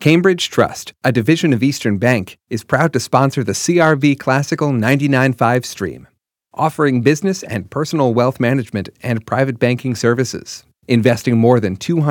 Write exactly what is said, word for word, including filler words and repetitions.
Cambridge Trust, a division of Eastern Bank, is proud to sponsor the C R V Classical ninety-nine point five stream, offering business and personal wealth management and private banking services, investing more than two hundred